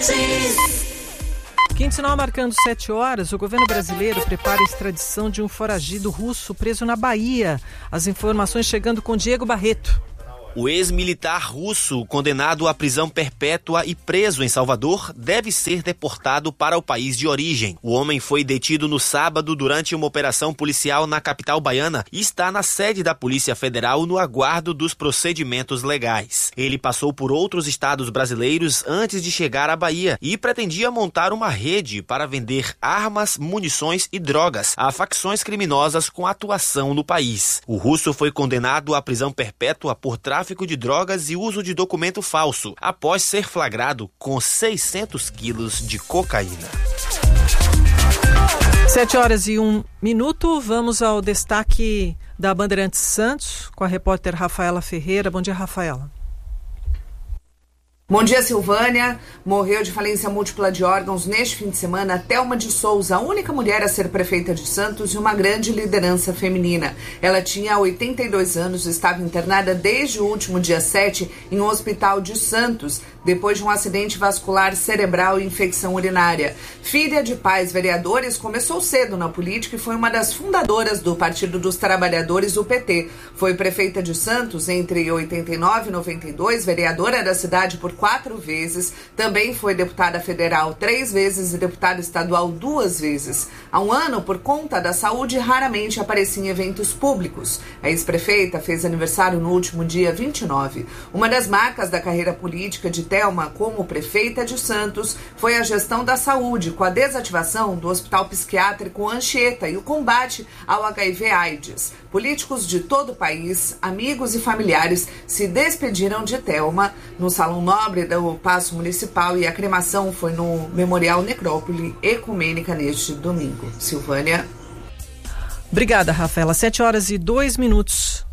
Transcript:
Quinto sinal marcando 7 horas, o governo brasileiro prepara a extradição de um foragido russo preso na Bahia. As informações chegando com Diego Barreto. O ex-militar russo, condenado à prisão perpétua e preso em Salvador, deve ser deportado para o país de origem. O homem foi detido no sábado durante uma operação policial na capital baiana e está na sede da Polícia Federal no aguardo dos procedimentos legais. Ele passou por outros estados brasileiros antes de chegar à Bahia e pretendia montar uma rede para vender armas, munições e drogas a facções criminosas com atuação no país. O russo foi condenado à prisão perpétua por tráfico de drogas e uso de documento falso, após ser flagrado com 600 quilos de cocaína. 7 horas e 1 minuto, vamos ao destaque da Bandeirantes Santos, com a repórter Rafaela Ferreira. Bom dia, Rafaela. Bom dia, Silvânia. Morreu de falência múltipla de órgãos neste fim de semana Thelma de Souza, a única mulher a ser prefeita de Santos e uma grande liderança feminina. Ela tinha 82 anos e estava internada desde o último dia 7 em um hospital de Santos, depois de um acidente vascular cerebral e infecção urinária. Filha de pais vereadores, começou cedo na política e foi uma das fundadoras do Partido dos Trabalhadores, o PT. Foi prefeita de Santos entre 89 e 92, vereadora da cidade por 4 vezes, também foi deputada federal 3 vezes e deputada estadual 2 vezes. Há um ano, por conta da saúde, raramente aparecia em eventos públicos. A ex-prefeita fez aniversário no último dia 29. Uma das marcas da carreira política de Thelma como prefeita de Santos foi a gestão da saúde, com a desativação do Hospital Psiquiátrico Anchieta e o combate ao HIV/AIDS. Políticos de todo o país, amigos e familiares se despediram de Thelma no Salão Nobre do Paço Municipal e a cremação foi no Memorial Necrópole Ecumênica neste domingo. Silvânia. Obrigada, Rafaela. 7 horas e 2 minutos.